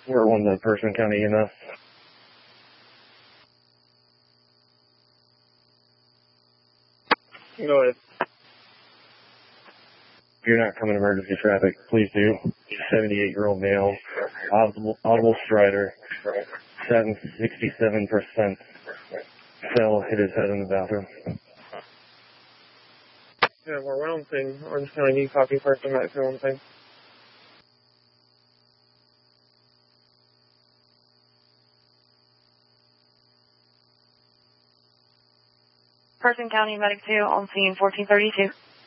We're one to Person County EMS. Go ahead. If you're not coming to emergency traffic, please do. 78-year-old male, audible strider, sat in 67%, fell, hit his head in the bathroom. Yeah, we're one thing. Orange County, need copy first on that one thing. Person County Medic 2 on scene 1432.